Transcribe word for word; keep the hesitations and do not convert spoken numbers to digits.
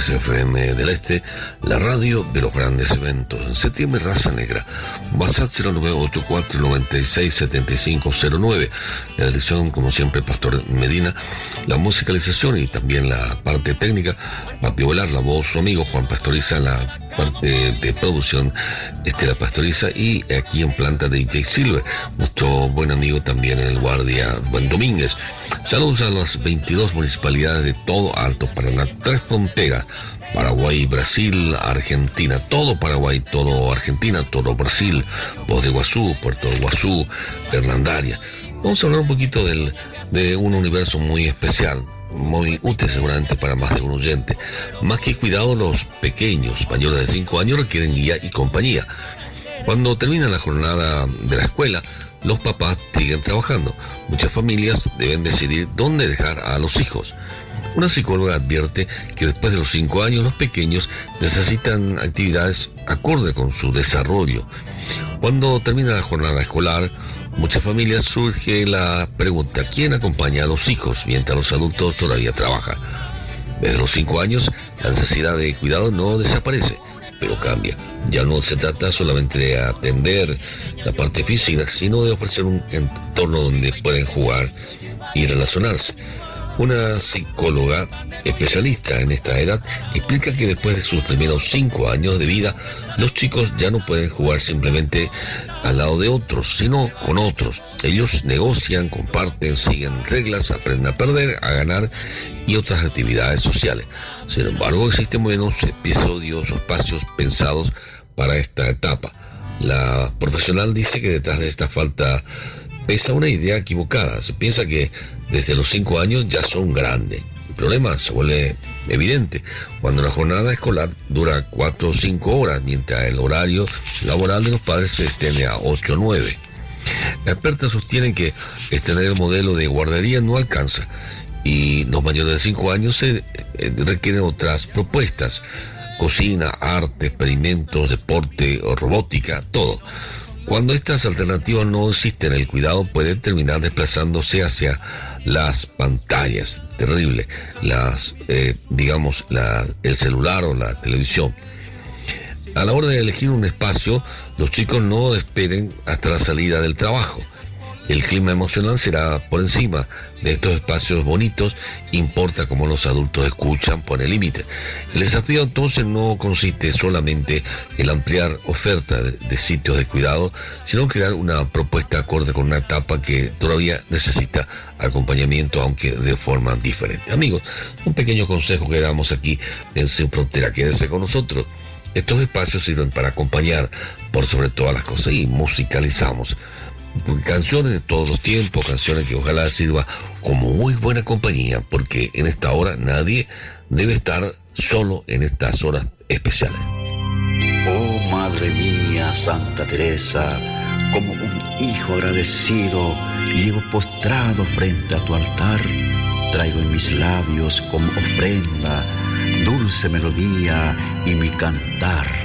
tres F M del Este, la radio de los grandes eventos. En septiembre, Raza Negra. WhatsApp cero nueve ocho cuatro nueve seis siete cinco cero nueve. La dirección, como siempre, Pastor Medina. La musicalización y también la parte técnica, Papi Volar, la voz, su amigo Juan Pastoriza, la parte de producción, Estela Pastoriza, y aquí en planta de D J Silver, nuestro buen amigo también en el guardia, Buen Domínguez. Saludos a las veintidós municipalidades de todo Alto Paraná, tres fronteras, Paraguay, Brasil, Argentina, todo Paraguay, todo Argentina, todo Brasil, Voz de Iguazú, Puerto de Iguazú, Fernandaria. Vamos a hablar un poquito del, de un universo muy especial, muy útil seguramente para más de un oyente. Más que cuidado, los pequeños, mayores de cinco años, requieren guía y compañía. Cuando termina la jornada de la escuela, los papás siguen trabajando. Muchas familias deben decidir dónde dejar a los hijos. Una psicóloga advierte que después de los cinco años, los pequeños necesitan actividades acorde con su desarrollo. Cuando termina la jornada escolar, muchas familias surge la pregunta: ¿quién acompaña a los hijos mientras los adultos todavía trabajan? Desde los cinco años, la necesidad de cuidado no desaparece, pero cambia. Ya no se trata solamente de atender la parte física, sino de ofrecer un entorno donde pueden jugar y relacionarse. Una psicóloga especialista en esta edad explica que después de sus primeros cinco años de vida, los chicos ya no pueden jugar simplemente al lado de otros, sino con otros. Ellos negocian, comparten, siguen reglas, aprenden a perder, a ganar y otras actividades sociales. Sin embargo, existen buenos episodios o espacios pensados para esta etapa. La profesional dice que detrás de esta falta pesa una idea equivocada. Se piensa que desde los cinco años ya son grandes. El problema se vuelve evidente cuando la jornada escolar dura cuatro o cinco horas, mientras el horario laboral de los padres se extiende a ocho o nueve. Las expertas sostienen que extender el modelo de guardería no alcanza y los mayores de cinco años se eh, requieren otras propuestas: cocina, arte, experimentos, deporte o robótica, todo. Cuando estas alternativas no existen, el cuidado puede terminar desplazándose hacia las pantallas. Terrible. Las, eh, digamos, la, el celular o la televisión. A la hora de elegir un espacio, los chicos no esperen hasta la salida del trabajo. El clima emocional será por encima de estos espacios bonitos, importa cómo los adultos escuchan, pone límite. El desafío entonces no consiste solamente en ampliar oferta de, de sitios de cuidado, sino en crear una propuesta acorde con una etapa que todavía necesita acompañamiento, aunque de forma diferente. Amigos, un pequeño consejo que damos aquí en Sin Frontera: quédense con nosotros. Estos espacios sirven para acompañar por sobre todas las cosas, y musicalizamos canciones de todos los tiempos, canciones que ojalá sirva como muy buena compañía, porque en esta hora nadie debe estar solo en estas horas especiales. Oh Madre mía, Santa Teresa, como un hijo agradecido, llego postrado frente a tu altar, traigo en mis labios como ofrenda dulce melodía y mi cantar.